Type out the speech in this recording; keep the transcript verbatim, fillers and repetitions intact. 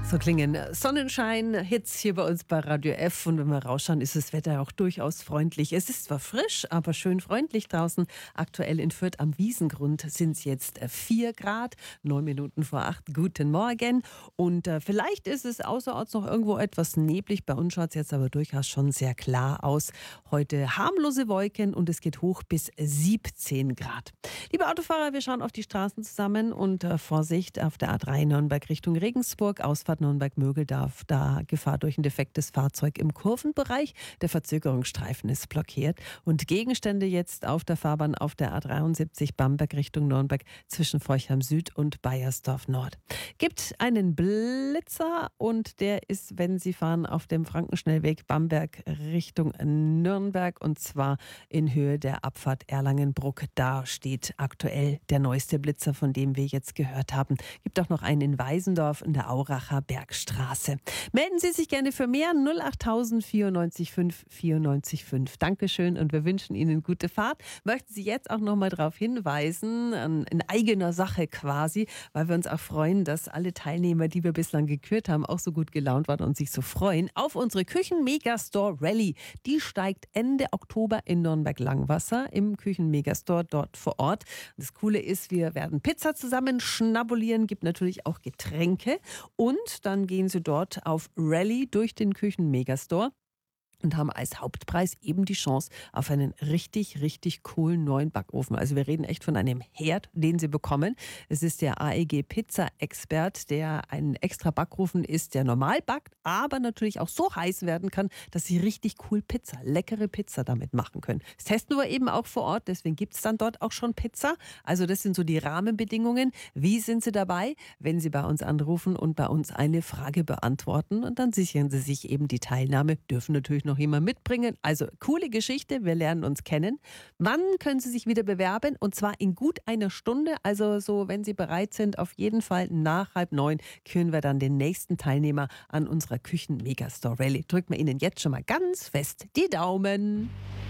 So klingen Sonnenschein-Hits hier bei uns bei Radio F. Und wenn wir rausschauen, ist das Wetter auch durchaus freundlich. Es ist zwar frisch, aber schön freundlich draußen. Aktuell in Fürth am Wiesengrund sind es jetzt vier Grad, neun Minuten vor acht. Guten Morgen. Und äh, vielleicht ist es außerorts noch irgendwo etwas neblig. Bei uns schaut es jetzt aber durchaus schon sehr klar aus. Heute harmlose Wolken und es geht hoch bis siebzehn Grad. Liebe Autofahrer, wir schauen auf die Straßen zusammen und äh, Vorsicht auf der A drei Nürnberg Richtung Regensburg, Ausfahrt Nürnberg-Mögeldorf, da Gefahr durch ein defektes Fahrzeug im Kurvenbereich. Der Verzögerungsstreifen ist blockiert und Gegenstände jetzt auf der Fahrbahn auf der A dreiundsiebzig Bamberg Richtung Nürnberg zwischen Forchheim Süd und Baiersdorf Nord. Gibt einen Blitzer und der ist, wenn Sie fahren, auf dem Frankenschnellweg Bamberg Richtung Nürnberg und zwar in Höhe der Abfahrt Erlangenbruck. Da steht aktuell der neueste Blitzer, von dem wir jetzt gehört haben. Gibt auch noch einen in Weisendorf in der Auracher Bergstraße. Melden Sie sich gerne für mehr null acht tausend vierundneunzig fünf vierundneunzig fünf. Dankeschön und wir wünschen Ihnen gute Fahrt. Möchten Sie jetzt auch noch mal darauf hinweisen, in eigener Sache quasi, weil wir uns auch freuen, dass alle Teilnehmer, die wir bislang gekürt haben, auch so gut gelaunt waren und sich so freuen, auf unsere Küchen-Megastore Rallye. Die steigt Ende Oktober in Nürnberg-Langwasser im Küchen-Megastore dort vor Ort. Das Coole ist, wir werden Pizza zusammen schnabulieren, gibt natürlich auch Getränke. Und dann gehen Sie dort auf Rallye durch den Küchen-Megastore und haben als Hauptpreis eben die Chance auf einen richtig, richtig coolen neuen Backofen. Also wir reden echt von einem Herd, den Sie bekommen. Es ist der A E G Pizza Expert, der ein extra Backofen ist, der normal backt, aber natürlich auch so heiß werden kann, dass Sie richtig cool Pizza, leckere Pizza damit machen können. Das testen wir eben auch vor Ort, deswegen gibt es dann dort auch schon Pizza. Also das sind so die Rahmenbedingungen. Wie sind Sie dabei? Wenn Sie bei uns anrufen und bei uns eine Frage beantworten und dann sichern Sie sich eben die Teilnahme, dürfen natürlich noch jemand mitbringen. Also coole Geschichte, wir lernen uns kennen. Wann können Sie sich wieder bewerben? Und zwar in gut einer Stunde. Also so, wenn Sie bereit sind, auf jeden Fall nach halb neun küren wir dann den nächsten Teilnehmer an unserer Küchen-Megastore Rallye. Drücken wir Ihnen jetzt schon mal ganz fest die Daumen.